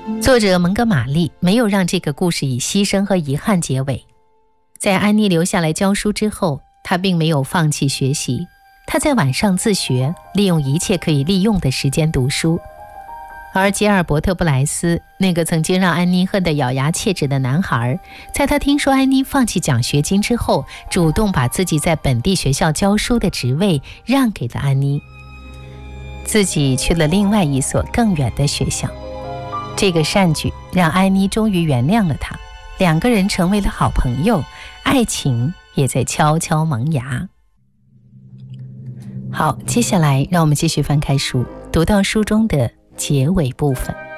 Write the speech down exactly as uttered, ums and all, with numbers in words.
作者蒙哥马利没有让这个故事以牺牲和遗憾结尾。在安妮留下来教书之后，她并没有放弃学习，她在晚上自学，利用一切可以利用的时间读书。而吉尔伯特·布莱斯，那个曾经让安妮恨得咬牙切齿的男孩，在他听说安妮放弃奖学金之后，主动把自己在本地学校教书的职位让给了安妮，自己去了另外一所更远的学校。这个善举让安妮终于原谅了他，两个人成为了好朋友，爱情也在悄悄萌芽。好，接下来让我们继续翻开书，读到书中的结尾部分。